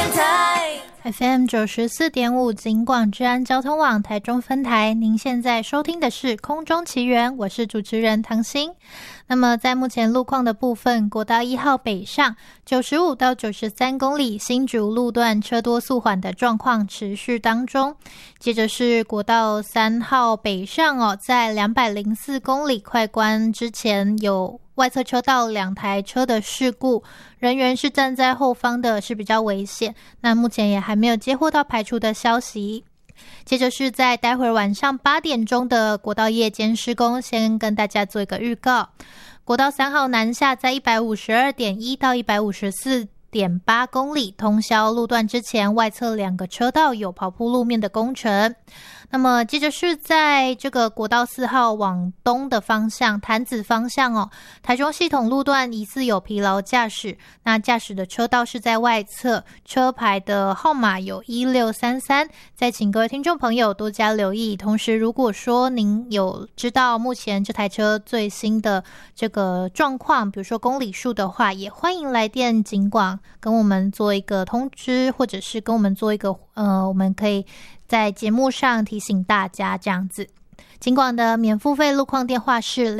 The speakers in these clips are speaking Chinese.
电台 FM 94.5警广治安交通网台中分台，您现在收听的是空中奇缘，我是主持人唐心。那么在目前路况的部分，国道1号北上95到93公里新竹路段车多速缓的状况持续当中。接着是国道3号北上在204公里快关之前有外侧车道2台车的事故，人员是站在后方的，是比较危险。那目前也还没有接获到排除的消息。接着是在待会儿晚上8点钟的国道夜间施工，先跟大家做一个预告。国道3号南下在 152.1 到 154.8 公里通宵路段之前，外侧2个车道有刨铺路面的工程。那么接着是在这个国道4号往东的方向，潭子方向台中系统路段疑似有疲劳驾驶，那驾驶的车道是在外侧，车牌的号码有1633，再请各位听众朋友多加留意。同时如果说您有知道目前这台车最新的这个状况，比如说公里数的话，也欢迎来电警广跟我们做一个通知，或者是跟我们做一个我们可以在节目上提醒大家这样子。警广的免付费路况电话是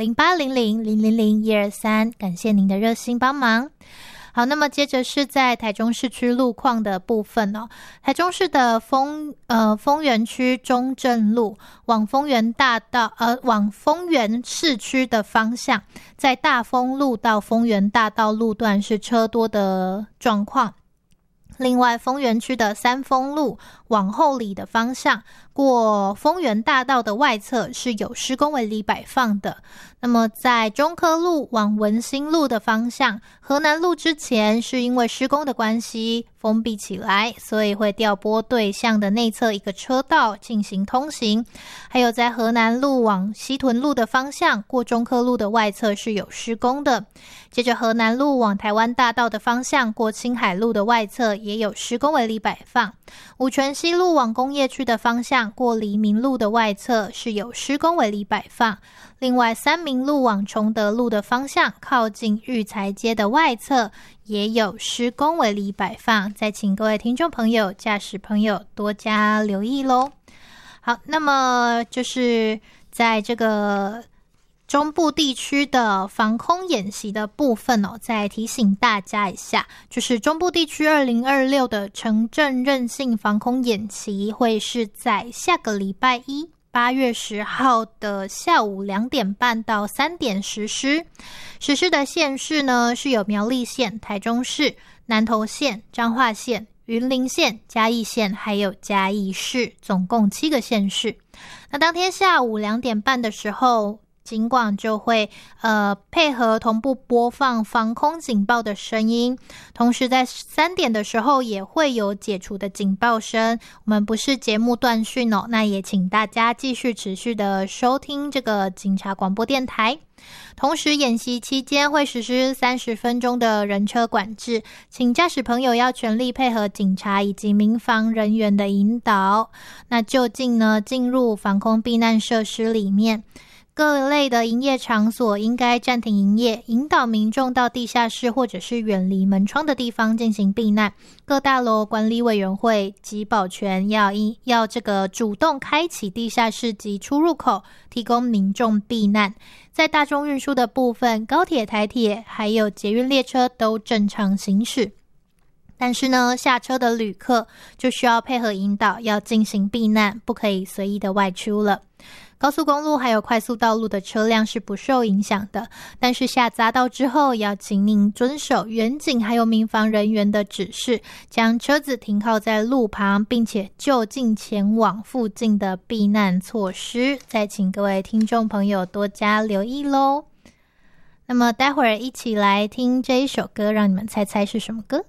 0800000123，感谢您的热心帮忙。好，那么接着是在台中市区路况的部分台中市的丰原区中正路往丰原往丰原市区的方向，在大丰路到丰原大道路段是车多的状况。另外丰原区的三丰路往后里的方向，过丰原大道的外侧是有施工围篱摆放的。那么在中科路往文心路的方向，河南路之前是因为施工的关系封闭起来，所以会调拨对向的内侧一个车道进行通行。还有在河南路往西屯路的方向，过中科路的外侧是有施工的。接着河南路往台湾大道的方向，过青海路的外侧也有施工围篱摆放。五权西路往工业区的方向，过黎明路的外侧是有施工围篱摆放。另外三民路往崇德路的方向，靠近育才街的外侧也有施工围篱摆放，再请各位听众朋友驾驶朋友多加留意咯。好，那么就是在这个中部地区的防空演习的部分再提醒大家一下，就是中部地区2026的城镇韧性防空演习会是在下个礼拜一8月10号的下午2点半到3点实施。实施的县市呢是有苗栗县、台中市、南投县、彰化县、云林县、嘉义县还有嘉义市，总共7个县市。那当天下午2点半的时候，警广就会配合同步播放防空警报的声音，同时在3点的时候也会有解除的警报声。我们不是节目断讯那也请大家继续持续的收听这个警察广播电台。同时演习期间会实施30分钟的人车管制，请驾驶朋友要全力配合警察以及民防人员的引导。那就近呢进入防空避难设施里面，各类的营业场所应该暂停营业，引导民众到地下室或者是远离门窗的地方进行避难。各大楼管理委员会及保全要这个主动开启地下室及出入口，提供民众避难。在大众运输的部分，高铁、台铁还有捷运列车都正常行驶。但是呢，下车的旅客就需要配合引导，要进行避难，不可以随意的外出了。高速公路还有快速道路的车辆是不受影响的，但是下匝道之后要请您遵守远警还有民防人员的指示，将车子停靠在路旁，并且就近前往附近的避难措施。再请各位听众朋友多加留意咯。那么待会儿一起来听这一首歌，让你们猜猜是什么歌。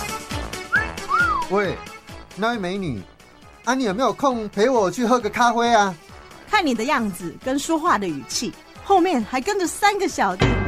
喂，那位美女啊，你有没有空陪我去喝个咖啡啊？ 看你的样子跟说话的语气，后面还跟着3个小弟，